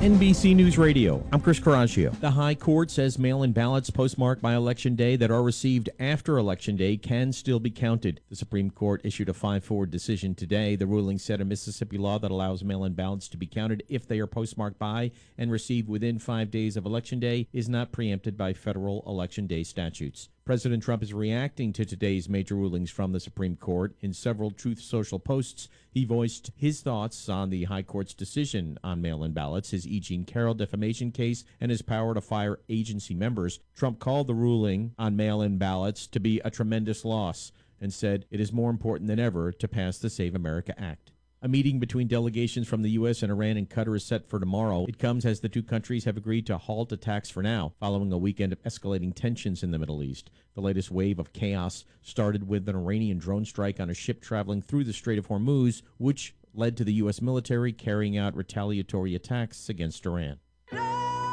NBC News Radio, I'm Chris Caraccio. The High Court says mail-in ballots postmarked by Election Day that are received after Election Day can still be counted. The Supreme Court issued a 5-4 decision today. The ruling said a Mississippi law that allows mail-in ballots to be counted if they are postmarked by and received within 5 days of Election Day is not preempted by federal Election Day statutes. President Trump is reacting to today's major rulings from the Supreme Court. In several Truth Social posts, he voiced his thoughts on the High Court's decision on mail-in ballots, his E. Jean Carroll defamation case, and his power to fire agency members. Trump called the ruling on mail-in ballots to be a tremendous loss and said it is more important than ever to pass the Save America Act. A meeting between delegations from the U.S. and Iran and Qatar is set for tomorrow. It comes as the two countries have agreed to halt attacks for now, following a weekend of escalating tensions in the Middle East. The latest wave of chaos started with an Iranian drone strike on a ship traveling through the Strait of Hormuz, which led to the U.S. military carrying out retaliatory attacks against Iran.